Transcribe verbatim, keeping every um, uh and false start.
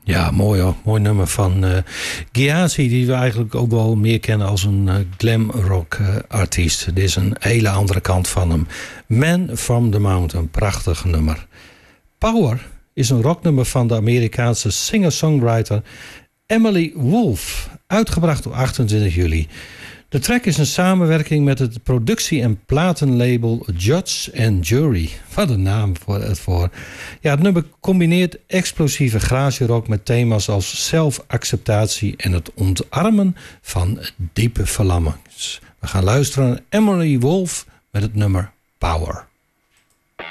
Ja, mooi hoor. Mooi nummer van uh, Gyasi, die we eigenlijk ook wel meer kennen als een uh, glam rock uh, artiest. Dit is een hele andere kant van hem. Man from the Mountain, prachtig nummer. Power is een rocknummer van de Amerikaanse singer-songwriter Emily Wolf, uitgebracht op achtentwintig juli. De track is een samenwerking met het productie- en platenlabel Judge and Jury. Wat een naam voor het voor. Ja, het nummer combineert explosieve garage-rock met thema's als zelfacceptatie en het ontarmen van diepe verlammings. We gaan luisteren naar Emily Wolf met het nummer Power.